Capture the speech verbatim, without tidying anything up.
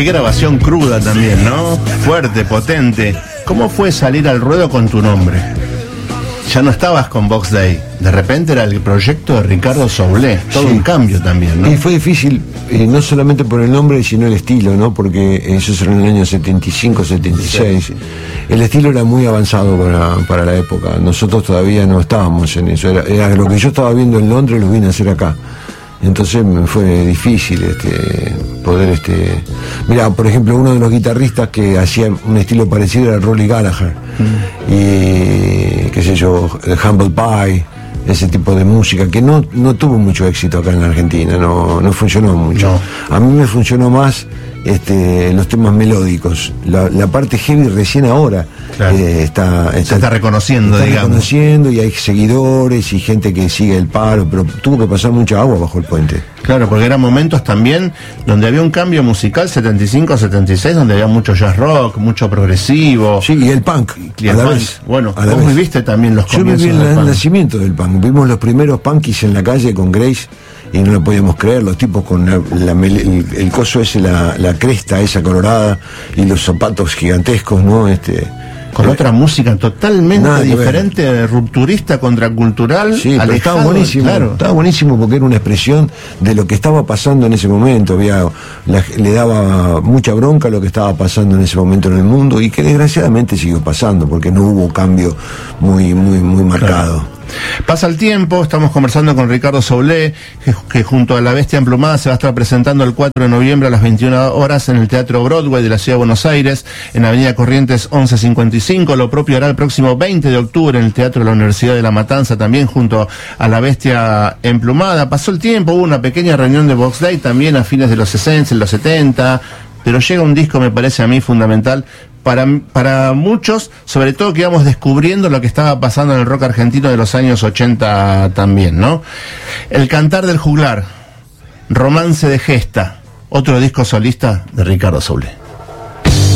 Qué grabación cruda también, ¿no? Fuerte, potente. ¿Cómo fue salir al ruedo con tu nombre? Ya no estabas con Box Day, de repente era el proyecto de Ricardo Soule, todo sí. Un cambio también, ¿no? Y fue difícil, eh, no solamente por el nombre, sino el estilo, ¿no? Porque eso era en el año setenta y cinco, setenta y seis. Sí, sí. El estilo era muy avanzado para, para la época, nosotros todavía no estábamos en eso, era, era lo que yo estaba viendo en Londres, lo vine a hacer acá. Entonces me fue difícil este, poder, este... Mira, por ejemplo, uno de los guitarristas que hacía un estilo parecido era Rolly Gallagher. Mm. Y, qué sé yo, el Humble Pie, ese tipo de música, que no, no tuvo mucho éxito acá en la Argentina, no, no funcionó mucho. No. A mí me funcionó más este, los temas melódicos. La, la parte heavy recién ahora claro. eh, está, está... Se está reconociendo, está digamos. reconociendo y hay seguidores y gente que sigue el paro, pero tuvo que pasar mucha agua bajo el puente. Claro, porque eran momentos también donde había un cambio musical, setenta y cinco, setenta y seis, donde había mucho jazz rock, mucho progresivo. Sí, y el punk. Y el a la punk. Vez. Bueno, a la vos vez. Viviste también los comienzos. Yo viví el el nacimiento del punk. Vimos los primeros punkis en la calle con Grace y no lo podíamos creer, los tipos con la, la, el, el coso ese, la, la cresta esa colorada y los zapatos gigantescos, ¿no? Este... Con pero, otra música totalmente diferente, rupturista, contracultural. Sí, pero estaba buenísimo, claro. Estaba buenísimo porque era una expresión de lo que estaba pasando en ese momento. Había, la, le daba mucha bronca lo que estaba pasando en ese momento en el mundo y que desgraciadamente siguió pasando porque no hubo cambio muy, muy, muy marcado. Claro. Pasa el tiempo, estamos conversando con Ricardo Soule, que, que junto a La Bestia Emplumada se va a estar presentando el cuatro de noviembre a las veintiuna horas en el Teatro Broadway de la Ciudad de Buenos Aires, en Avenida Corrientes once cincuenta y cinco. Lo propio hará el próximo veinte de octubre en el Teatro de la Universidad de La Matanza, también junto a La Bestia Emplumada. Pasó el tiempo, hubo una pequeña reunión de Box Day también a fines de los sesenta, en los setenta, pero llega un disco, me parece a mí, fundamental Para, para muchos, sobre todo que íbamos descubriendo lo que estaba pasando en el rock argentino de los años ochenta también, ¿no? El Cantar del Juglar, Romance de Gesta, otro disco solista de Ricardo Soule.